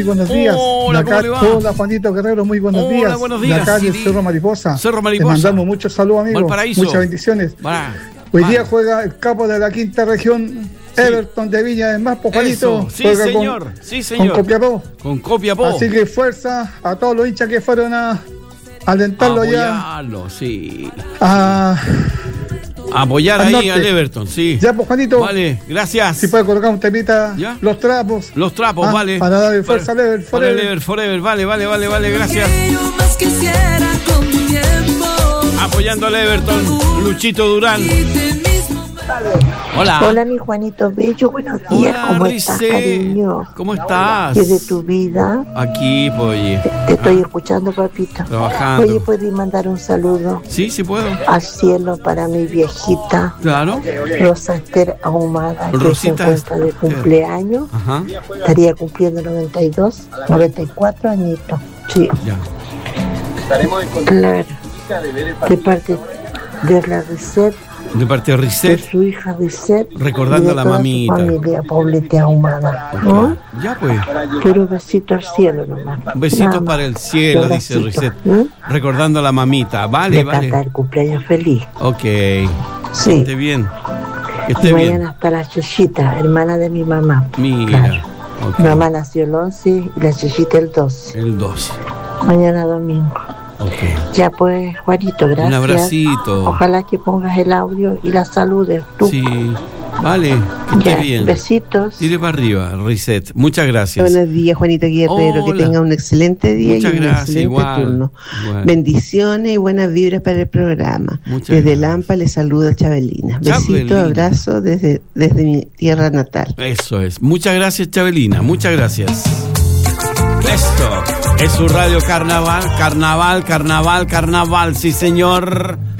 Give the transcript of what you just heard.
Buenos días. Hola, ¿cómo le va? Hola, Juanito Guerrero, muy buenos días. Hola, buenos días. De acá de Cerro Mariposa. Cerro Mariposa. Te mandamos muchos saludos, amigos. Valparaíso. Muchas bendiciones. Hoy día juega el capo de la quinta región, Everton de Viña del Mar, Juanito. Sí, juega señor. Con Copiapó. Con Copiapó. Así que fuerza a todos los hinchas que fueron a alentarlo apoyarlo, sí. Apoyar al ahí norte. al Everton, sí. Ya, pues, Juanito. Vale, gracias. Si puede colocar un temita, ¿ya? Los trapos. Los trapos, vale. Para darle fuerza al Everton Forever. Para el Everton Forever, vale, gracias. Apoyando al Everton, Luchito Durán. Hola. Hola, mi Juanito Bello, buenos días. Hola, ¿Cómo Rice. estás, cariño? ¿Cómo estás? ¿Qué de tu vida? Aquí, pues. Te estoy escuchando, papito. Trabajando. Oye, ¿puedes mandar un saludo? Sí puedo. Al cielo para mi viejita. Claro. Rosa Esther Ahumada, que Rosita se encuentra de cumpleaños. Ajá. Estaría cumpliendo 94 añitos. Sí. Ya. Claro. De parte de la Reset. De parte de De Reset. su hija Reset. Recordando y de a la toda su mamita. familia Poblete Ahumada. ¿No? Ya, pues. Pero un besito al cielo nomás. Besitos para el cielo, dice Reset. Recordando a la mamita. Vale. El cumpleaños feliz. Ok. Sí. Que esté bien. Que Y esté vayan bien. hasta la Chechita, hermana de mi mamá. Mira. Claro. Ok. Mi mamá nació el 11 y la Chechita el 12. El 12. Mañana domingo. Ok. Ya pues, Juanito, gracias. Un abracito. Ojalá que pongas el audio y la saludes tú. Sí. Vale. Que esté Ya, bien. besitos. Tire para arriba, Reset. Muchas gracias. Buenos días, Juanito Guerrero. Que Hola. tenga un excelente día Muchas y un gracias, excelente igual, turno. igual. Bendiciones y buenas vibras para el programa. Muchas Desde gracias. Lampa le saluda Chabelina. Chabelina. Besito, abrazo desde mi tierra natal. Eso es. Muchas gracias, Chabelina. Muchas gracias. Esto es su radio Carnaval. Sí, señor.